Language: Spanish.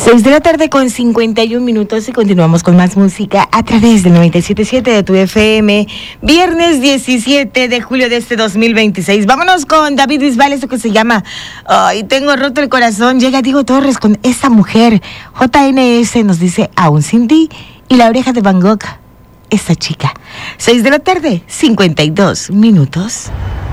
6:51 y continuamos con más música a través del 97.7 de tu FM. Viernes 17 de julio de este 2026. Vámonos con David Bisbal, esto que se llama Ay, tengo roto el corazón. Llega Diego Torres con esta mujer. JNS nos dice Aún sin ti. Y La Oreja de Van Gogh, esta chica. 6:52 PM.